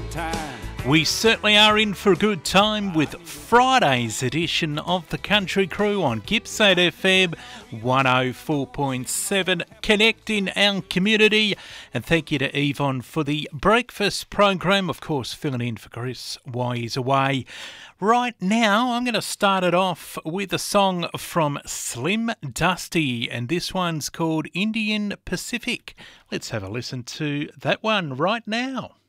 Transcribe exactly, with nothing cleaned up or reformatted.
time. We certainly are in for a good time with Friday's edition of the Country Crew on Gippsland F M one oh four point seven, connecting our community. And thank you to Yvonne for the breakfast program, of course, filling in for Chris while he's away. Right now, I'm going to start it off with a song from Slim Dusty, and this one's called Indian Pacific. Let's have a listen to that one right now.